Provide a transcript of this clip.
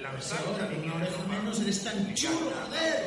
Ahora con una oreja menos eres tan chulo, joder.